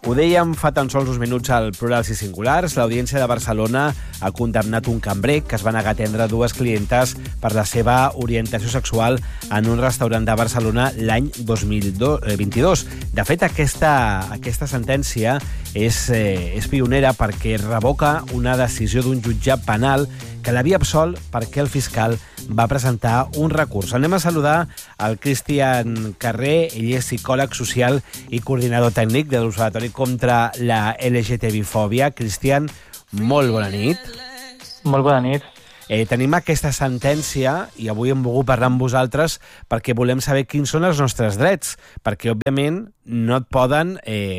Ho dèiem fa tan sols uns minuts al Plurals i Singulars. L'Audiència de Barcelona ha condemnat un cambrer que es va negar a atendre dues clientes per la seva orientació sexual en un restaurant de Barcelona l'any 2022. De fet, aquesta sentència és pionera perquè revoca una decisió d'un jutjat penal que l'havia absolt perquè el fiscal va presentar un recurs. Anem a saludar el Cristian Carrer. Ell és psicòleg social i coordinador tècnic de l'Observatori contra la LGTB-fòbia. Cristian, molt bona nit. Molt bona nit. Tenim aquesta sentència i avui hem volgut parlar amb vosaltres perquè volem saber quins són els nostres drets, perquè, òbviament, no et poden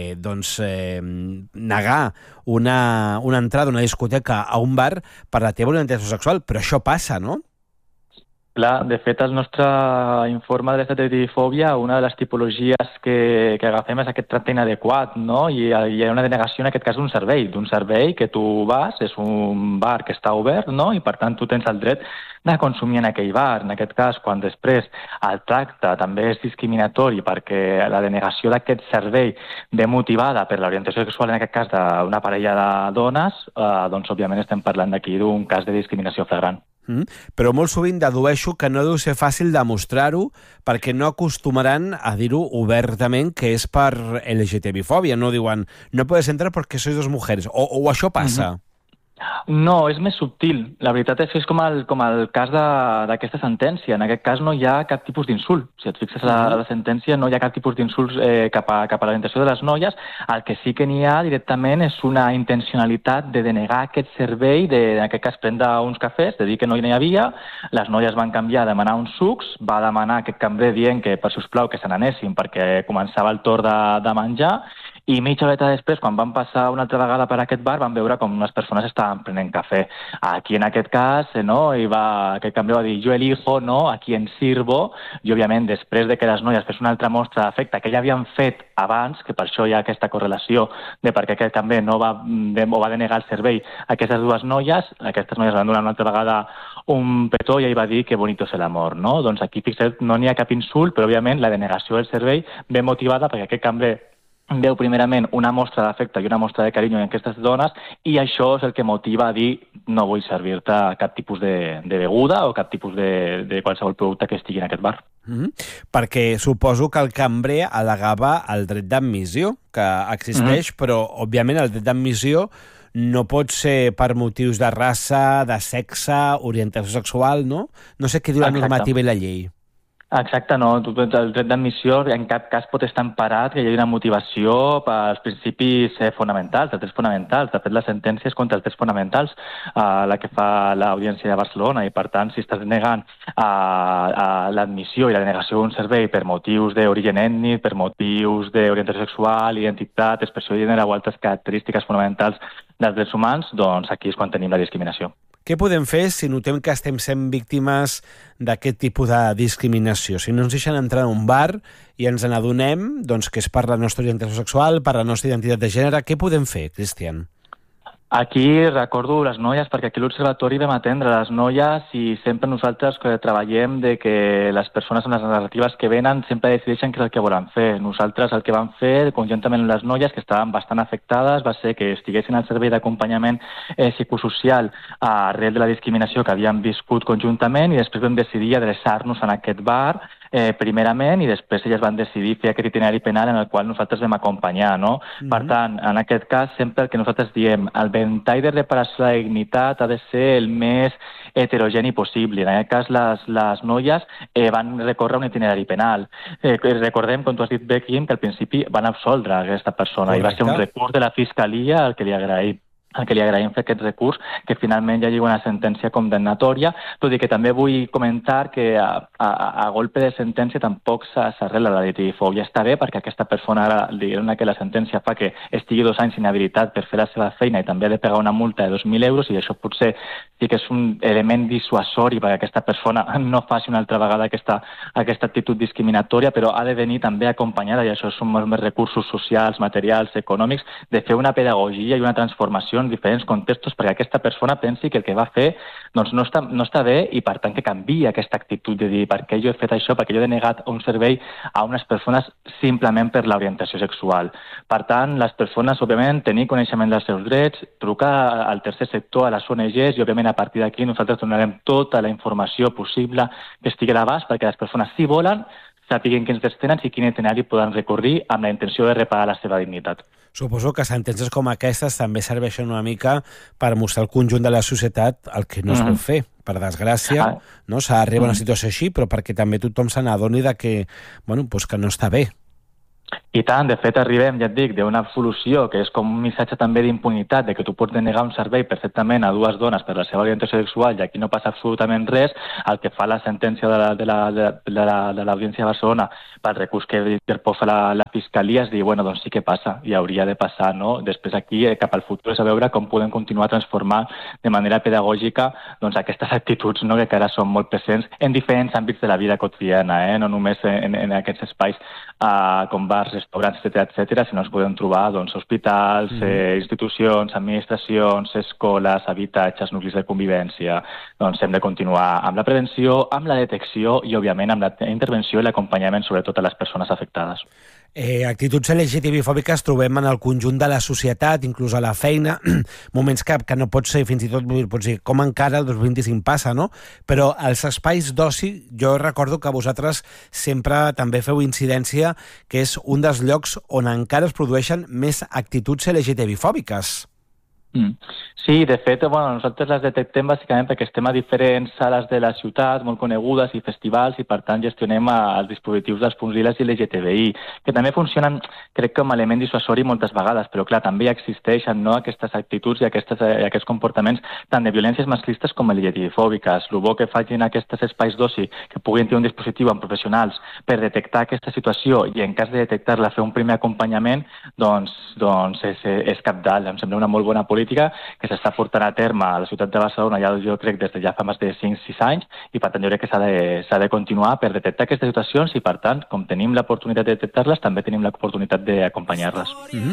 negar una entrada a una discoteca a un bar per la teva orientació sexual, però això passa, no? Clar, de fet, el nostre informe de LGTB-fòbia, una de les tipologies que agafem és aquest tracte inadequat, no? I hi ha una denegació, en aquest cas, d'un servei que tu vas, és un bar que està obert, no? I, per tant, tu tens el dret de consumir en aquell bar. En aquest cas, quan després el tracte també és discriminatori perquè la denegació d'aquest servei ve motivada per l'orientació sexual, en aquest cas d'una parella de dones, doncs, òbviament, estem parlant d'aquí d'un cas de discriminació flagrant. Però molt sovint dedueixo que no deu ser fàcil demostrar-ho perquè no acostumaran a dir-ho obertament que és per LGTB-fòbia. No diuen, no puedes entrar porque sois dos mujeres. O això passa? No, és més subtil. La veritat és que és com el cas d'aquesta sentència. En aquest cas no hi ha cap tipus d'insult. Si et fixes a la sentència, no hi ha cap tipus d'insult cap a l'orientació de les noies. El que sí que n'hi ha directament és una intencionalitat de denegar aquest servei, en aquest cas prendre uns cafès, de dir que no hi havia. Les noies van canviar a demanar uns sucs, va demanar aquest cambrer dient que, per sisplau, que se n'anessin perquè començava el torn de menjar. I mitja horeta després, quan van passar una altra vegada per aquest bar, van veure com unes persones estaven prenent cafè. Aquí, en aquest cas, aquest cambrer va dir, yo elijo, a quien sirvo, i, òbviament, després de que les noies fes una altra mostra d'afecte que ja havien fet abans, que per això hi ha aquesta correlació de perquè aquest cambrer no va denegar el servei a aquestes dues noies, aquestes noies van donar una altra vegada un petó i ell va dir que bonito és l'amor, no? Doncs aquí, fixa't, no n'hi ha cap insult, però, òbviament, la denegació del servei ve motivada perquè aquest cambrer veu primerament una mostra d'afecte i una mostra de carinyo en aquestes dones i això és el que motiva a dir no vull servir-te cap tipus de beguda o cap tipus de qualsevol producte que estigui en aquest bar. Perquè suposo que el cambrer al·legava el dret d'admissió que existeix, però òbviament el dret d'admissió no pot ser per motius de raça, de sexe, orientació sexual, no? No sé què diu la normativa i la llei. Exacte, no. El dret d'admissió en cap cas pot estar emparat que hi hagi una motivació pels principis fonamentals, els drets fonamentals. De fet, la sentència és contra els drets fonamentals, la que fa l'Audiència de Barcelona, i per tant, si estàs negant l'admissió i la denegació d'un servei per motius d'origen ètnic, per motius d'orientació sexual, identitat, expressió de gènere o altres característiques fonamentals dels drets humans, doncs aquí és quan tenim la discriminació. Què podem fer si notem que estem sent víctimes d'aquest tipus de discriminació? Si no ens deixen entrar a un bar i ens n'adonem que és per la nostra orientació sexual, per la nostra identitat de gènere, què podem fer, Cristian? Aquí recordo les noies, perquè aquí a l'Observatori vam atendre les noies i sempre nosaltres treballem de que les persones amb les narratives que venen sempre decideixen què és el que volen fer. Nosaltres el que vam fer, conjuntament amb les noies, que estaven bastant afectades, va ser que estiguessin al servei d'acompanyament psicosocial arrel de la discriminació que havien viscut conjuntament i després vam decidir adreçar-nos en aquest bar primerament i després elles van decidir fer aquest itinerari penal en el qual nosaltres vam acompanyar, no? Per tant, en aquest cas, sempre el que nosaltres diem, el ventall de reparació de la dignitat ha de ser el més heterogeni possible. En aquest cas, les noies van recórrer un itinerari penal. Recordem, com tu has dit, Becky, que al principi van absoldre aquesta persona. Correcte. I va ser un recurs de la Fiscalia al que li agraïm fer aquest recurs, que finalment ja hi ha una sentència condemnatòria, tot i que també vull comentar que a golpe de sentència tampoc s'arregla la LGTB-fòbia. Està bé perquè aquesta persona ara li dona que la sentència fa que estigui 2 anys inhabilitat per fer la seva feina i també ha de pagar una multa de 2.000 euros i això potser sí que és un element dissuasori perquè aquesta persona no faci una altra vegada aquesta actitud discriminatòria, però ha de venir també acompanyada, i això són molts més recursos socials, materials, econòmics, de fer una pedagogia i una transformació situacions, diferents contextos, perquè aquesta persona pensi que el que va fer doncs, no està bé i, per tant, que canviï aquesta actitud de dir per què jo he fet això, perquè jo he denegat un servei a unes persones simplement per l'orientació sexual. Per tant, les persones, òbviament, tenir coneixement dels seus drets, trucar al tercer sector, a les ONGs, i, òbviament, a partir d'aquí nosaltres donarem tota la informació possible que estigui a l'abast perquè les persones, si volen, sàpiguen quins drets tenen i quin itinerari poden recórrer amb la intenció de reparar la seva dignitat. Suposo que sentències com aquestes també serveixen una mica per mostrar al conjunt de la societat el que no es pot fer. Per desgràcia, no? S'ha d'arribar a una situació així, però perquè també tothom se n'adoni que no està bé. I tant, de fet, arribem, ja et dic, d'una solució que és com un missatge també d'impunitat, de que tu pots denegar un servei perfectament a dues dones per la seva orientació sexual i aquí no passa absolutament res. El que fa la sentència de l'Audiència de Barcelona pel recurs que interposa la Fiscalia és dir, bueno, doncs sí que passa i hauria de passar, no? Després aquí, cap al futur, és a veure com podem continuar transformant de manera pedagògica doncs, aquestes actituds, no?, que ara són molt presents en diferents àmbits de la vida quotidiana, no només en aquests espais com bars, restaurants, etc., sinó ens podem trobar doncs, hospitals, institucions, administracions, escoles, habitatges, nuclis de convivència. Doncs hem de continuar amb la prevenció, amb la detecció i, òbviament, amb la intervenció i l'acompanyament, sobretot a les persones afectades. Actituds LGTBI-fòbiques trobem en el conjunt de la societat, inclús a la feina, moments que no pot ser, fins i tot pots dir, com encara el 2025 passa, no? Però als espais d'oci, jo recordo que vosaltres sempre també feu incidència que és un dels llocs on encara es produeixen més actituds LGTBI-fòbiques. Sí, de fet, nosaltres les detectem bàsicament perquè estem a diferents sales de la ciutat, molt conegudes, i festivals, i per tant gestionem els dispositius dels punts lila i LGTBI, que també funcionen, crec, com a element dissuasori moltes vegades, però clar, també existeixen aquestes actituds i aquests comportaments tant de violències masclistes com LGTBI-fòbiques. El bo que facin aquests espais d'oci, que puguin tenir un dispositiu amb professionals per detectar aquesta situació i en cas de detectar-la fer un primer acompanyament, doncs és cabdal. Em sembla una molt bona política que s'està portant a terme a la ciutat de Barcelona jo crec des de ja fa més de 5-6 anys i per tant jo crec que s'ha de continuar per detectar aquestes situacions i per tant com tenim l'oportunitat de detectar-les també tenim l'oportunitat d'acompanyar-les.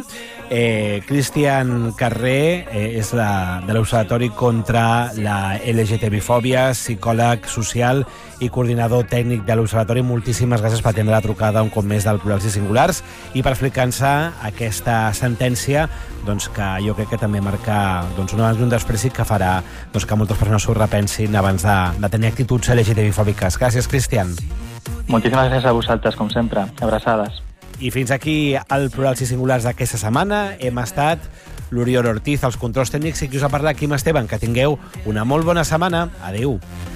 Cristian Carrer és de l'Observatori contra la LGTBI-fòbia, psicòleg social i coordinador tècnic de l'Observatori. Moltíssimes gràcies per atendre la trucada un cop més del Plurals i Singulars i per explicar-nos aquesta sentència que jo crec que també marca un abans i un després que farà que moltes persones s'ho repensin abans de tenir actituds LGTBI-fòbiques. Gràcies, Cristian. Moltíssimes gràcies a vosaltres, com sempre. Abraçades. I fins aquí el Plurals i Singulars d'aquesta setmana. Hem estat l'Oriol Ortiz, als controls tècnics, i qui us ha parlat, Quim Esteban. Que tingueu una molt bona setmana. Adéu.